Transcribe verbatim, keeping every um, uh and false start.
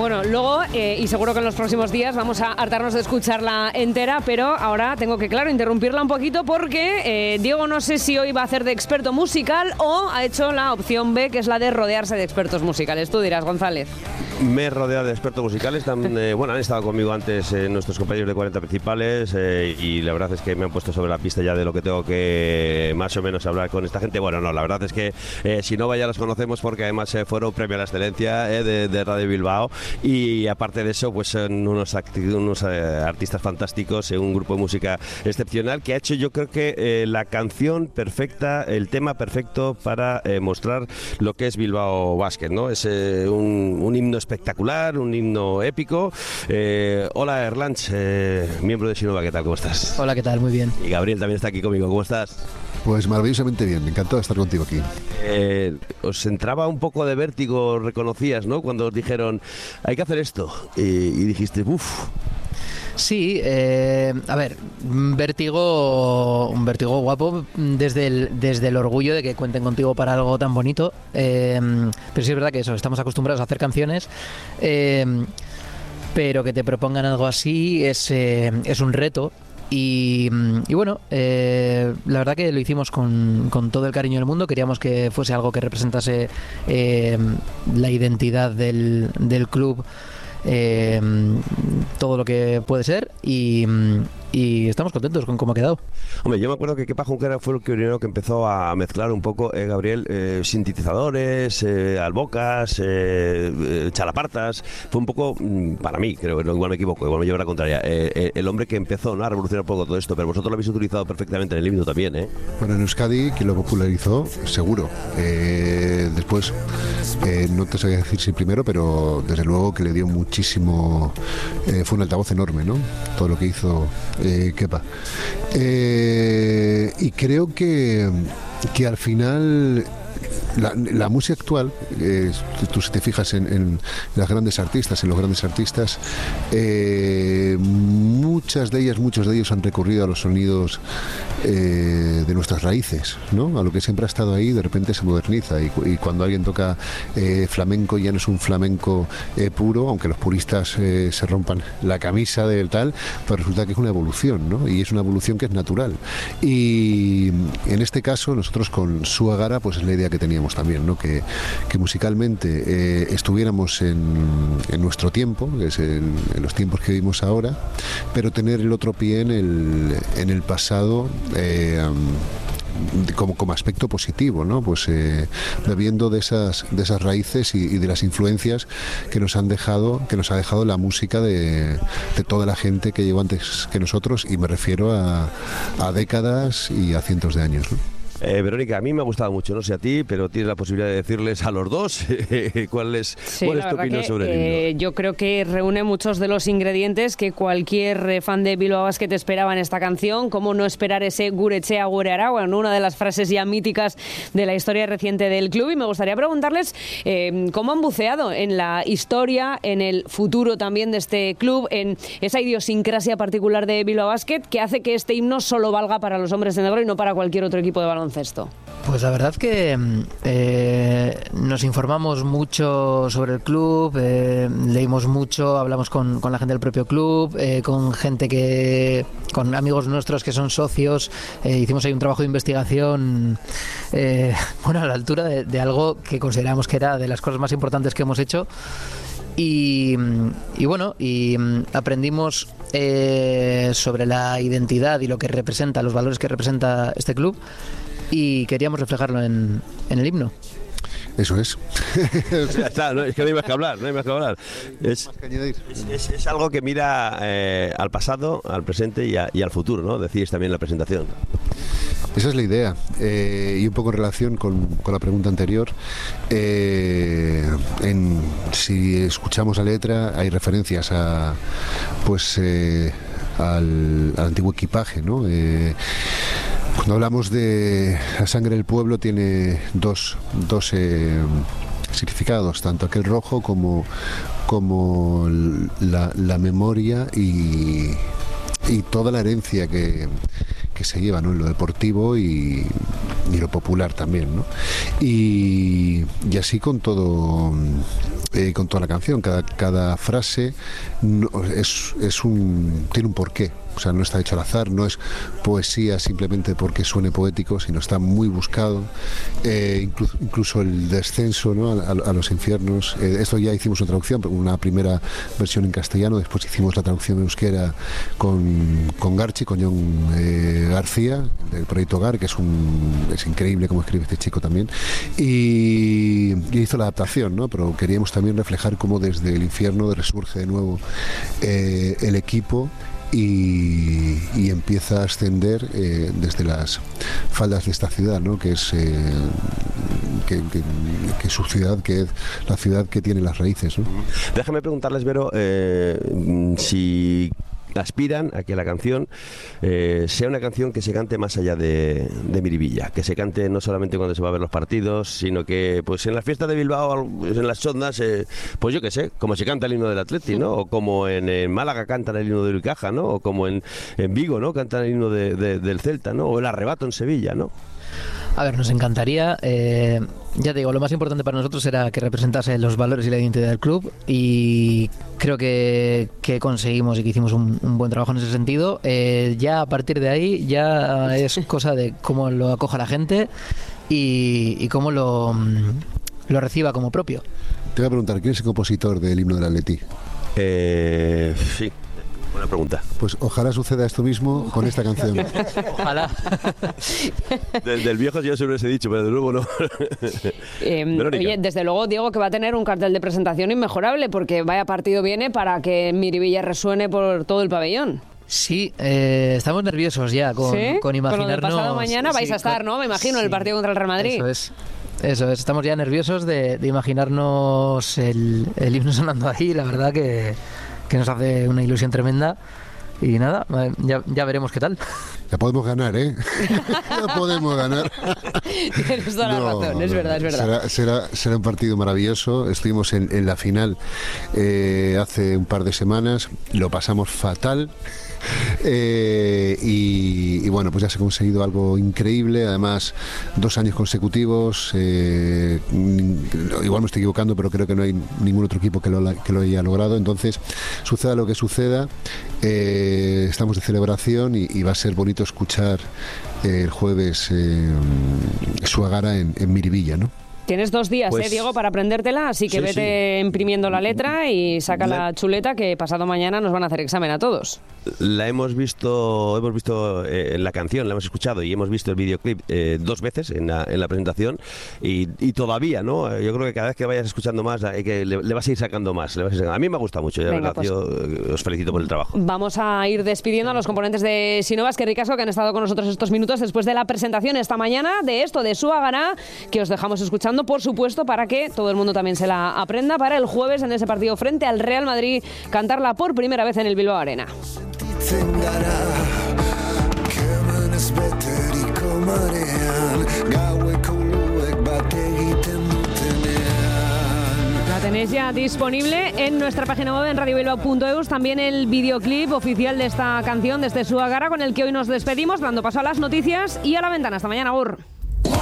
Bueno, luego, eh, y seguro que en los próximos días vamos a hartarnos de escucharla entera, pero ahora tengo que, claro, interrumpirla un poquito porque eh, Diego no sé si hoy va a hacer de experto musical o ha hecho la opción B, que es la de rodearse de expertos musicales. Tú dirás, González. Me he rodeado de expertos musicales, tan, eh, bueno, han estado conmigo antes eh, nuestros compañeros de cuarenta principales eh, y la verdad es que me han puesto sobre la pista ya de lo que tengo que más o menos hablar con esta gente. Bueno, no, la verdad es que eh, si no ya los conocemos porque además eh, fueron premio a la excelencia eh, de, de Radio Bilbao y aparte de eso pues son unos, acti- unos eh, artistas fantásticos, eh, un grupo de música excepcional que ha hecho yo creo que eh, la canción perfecta, el tema perfecto para eh, mostrar lo que es Bilbao Basket, ¿no? Es eh, un, un himno espectacular, un himno épico. Eh, hola Erlanch, eh, miembro de Sinova, ¿qué tal? ¿Cómo estás? Hola, ¿qué tal? Muy bien. Y Gabriel también está aquí conmigo, ¿cómo estás? Pues maravillosamente bien, encantado de estar contigo aquí. Eh, os entraba un poco de vértigo, reconocías, ¿no? Cuando os dijeron, hay que hacer esto, y, y dijiste, uff. Sí, eh, a ver, un vértigo, un vértigo guapo desde el, desde el orgullo de que cuenten contigo para algo tan bonito, eh, pero sí es verdad que eso, estamos acostumbrados a hacer canciones, eh, pero que te propongan algo así es, eh, es un reto. Y, y bueno, eh, la verdad que lo hicimos con, con todo el cariño del mundo. Queríamos que fuese algo que representase eh, la identidad del, del club, eh, todo lo que puede ser, y, y estamos contentos con cómo ha quedado. Hombre, yo me acuerdo que Kepa Junquera fue el primero que empezó a mezclar un poco, eh, Gabriel, eh, sintetizadores, eh, albocas, eh, eh, chalapartas. Fue un poco, mm, para mí, creo, igual me equivoco, igual me llevo la contraria, eh, eh, el hombre que empezó, ¿no?, a revolucionar un poco todo esto, pero vosotros lo habéis utilizado perfectamente en el himno también, ¿eh? Bueno, en Euskadi, quien lo popularizó, seguro. Eh, después, eh, no te sabía decir si primero, pero desde luego que le dio muchísimo, eh, fue un altavoz enorme, ¿no? Todo lo que hizo eh, Kepa. Eh, y creo que, que al final la, la música actual, eh, tú si te fijas en, en las grandes artistas, en los grandes artistas, eh, muchas de ellas, muchos de ellos han recurrido a los sonidos eh, de nuestras raíces, ¿no? A lo que siempre ha estado ahí, de repente se moderniza y, y cuando alguien toca eh, flamenco ya no es un flamenco eh, puro, aunque los puristas eh, se rompan la camisa del tal, pues resulta que es una evolución, ¿no? Y es una evolución que es natural. Y en este caso nosotros con Suagara, pues es la idea que teníamos también, ¿no? Que, que musicalmente eh, estuviéramos en, en nuestro tiempo, que es en, en los tiempos que vivimos ahora, pero tener el otro pie en el, en el pasado, eh, como, como aspecto positivo, ¿no? Pues eh, bebiendo de esas, de esas raíces y, y de las influencias que nos han dejado, que nos ha dejado la música de, de toda la gente que llegó antes que nosotros, y me refiero a, a décadas y a cientos de años, ¿no? Eh, Verónica, a mí me ha gustado mucho, no sé a ti, pero tienes la posibilidad de decirles a los dos cuál es, sí, cuál es tu opinión que, sobre el himno. Eh, yo creo que reúne muchos de los ingredientes que cualquier eh, fan de Bilbao Basket esperaba en esta canción. Cómo no esperar ese Gurechea Gureara, bueno, una de las frases ya míticas de la historia reciente del club. Y me gustaría preguntarles eh, cómo han buceado en la historia, en el futuro también de este club, en esa idiosincrasia particular de Bilbao Basket que hace que este himno solo valga para los hombres de negro y no para cualquier otro equipo de baloncesto. Pues la verdad que eh, nos informamos mucho sobre el club, eh, leímos mucho, hablamos con, con la gente del propio club, eh, con gente que, con amigos nuestros que son socios, eh, hicimos ahí un trabajo de investigación, eh, bueno, a la altura de, de algo que consideramos que era de las cosas más importantes que hemos hecho. Y, y bueno, y aprendimos eh, sobre la identidad y lo que representa, los valores que representa este club, y queríamos reflejarlo en, en el himno. Eso es. Ya está, no, es que no hay más que hablar, no hay más que hablar. Es, es, es, es algo que mira eh, al pasado, al presente y, a, y al futuro, ¿no? Decís también en la presentación. Esa es la idea, eh, y un poco en relación con, con la pregunta anterior, eh, en, si escuchamos la letra hay referencias a, pues, eh, al, al antiguo equipaje, ¿no? Eh, Cuando hablamos de la sangre del pueblo tiene dos, dos eh, significados, tanto aquel rojo como, como la, la memoria y, y toda la herencia que, que se lleva, ¿no?, en lo deportivo y, y lo popular también, ¿no? Y, y así con todo, eh, con toda la canción. Cada, cada frase no, es, es un, tiene un porqué. O sea, no está hecho al azar, no es poesía simplemente porque suene poético, sino está muy buscado. Eh, incluso, incluso el descenso, ¿no?, a, a los infiernos. Eh, esto ya hicimos una traducción, una primera versión en castellano, después hicimos la traducción en euskera con, con Garchi, con John eh, García, del proyecto Gar, que es, un, es increíble cómo escribe este chico también. Y, y hizo la adaptación, ¿no? Pero queríamos también reflejar cómo desde el infierno resurge de nuevo eh, el equipo. Y, y empieza a ascender eh, desde las faldas de esta ciudad, ¿no?, que es eh, que, que, que su ciudad, que es la ciudad que tiene las raíces, ¿no? Déjame preguntarles, Vero, eh, si aspiran a que la canción eh, sea una canción que se cante más allá de, de Miribilla, que se cante no solamente cuando se va a ver los partidos, sino que pues en las fiestas de Bilbao, en las sondas, eh, pues yo qué sé, como se canta el himno del Atleti, ¿no? O como en, en Málaga cantan el himno del Unicaja, ¿no? O como en, en Vigo, ¿no?, cantan el himno de, de, del Celta, ¿no? O el Arrebato en Sevilla, ¿no? A ver, nos encantaría, eh, ya te digo, lo más importante para nosotros era que representase los valores y la identidad del club, y creo que, que conseguimos y que hicimos un, un buen trabajo en ese sentido. Eh, ya a partir de ahí ya es cosa de cómo lo acoja la gente y, y cómo lo, lo reciba como propio. Te voy a preguntar, ¿quién es el compositor del himno del Atleti? Eh, sí. Buena pregunta. Pues ojalá suceda esto mismo con esta canción. Ojalá. Del, del viejo yo siempre les he dicho, pero de nuevo no. eh, oye, desde luego, Diego, que va a tener un cartel de presentación inmejorable, porque vaya partido viene para que Miribilla resuene por todo el pabellón. Sí, eh, estamos nerviosos ya con, ¿Sí? con imaginarnos... Con lo del pasado mañana vais sí, a estar, con, ¿no? Me imagino, sí, en el partido contra el Real Madrid. Eso es. Eso es, estamos ya nerviosos de, de imaginarnos el, el himno sonando ahí, la verdad que... que nos hace una ilusión tremenda. Y nada, ya, ya veremos qué tal. Ya podemos ganar, ¿eh? Ya podemos ganar. Tienes toda la no, razón, es verdad, es verdad. Será, será, será un partido maravilloso. Estuvimos en, en la final eh, hace un par de semanas, lo pasamos fatal. Eh, y, y bueno, pues ya se ha conseguido algo increíble, además dos años consecutivos, eh, igual me estoy equivocando, pero creo que no hay ningún otro equipo que lo, que lo haya logrado. Entonces, suceda lo que suceda, eh, estamos de celebración y, y va a ser bonito escuchar eh, el jueves eh, Suagara en, en Miribilla, ¿no? Tienes dos días, pues, ¿eh, Diego, para aprendértela, así que sí, vete sí. imprimiendo la letra y saca la... la chuleta, que pasado mañana nos van a hacer examen a todos. La hemos visto, hemos visto eh, la canción, la hemos escuchado y hemos visto el videoclip eh, dos veces en la, en la presentación y, y todavía, ¿no? Yo creo que cada vez que vayas escuchando más, hay que, le, le vas a ir sacando más. Le vas a, ir sacando. A mí me ha gustado mucho, de verdad, pues, yo os felicito por el trabajo. Vamos a ir despidiendo a los componentes de Sinovas, que ricasco, que han estado con nosotros estos minutos después de la presentación esta mañana de esto, de Suagara, que os dejamos escuchando, por supuesto, para que todo el mundo también se la aprenda para el jueves en ese partido frente al Real Madrid, cantarla por primera vez en el Bilbao Arena. La tenéis ya disponible en nuestra página web en radio bilbao punto eus, también el videoclip oficial de esta canción, de este Suagara, con el que hoy nos despedimos, dando paso a las noticias y a la ventana. Hasta mañana, Ur.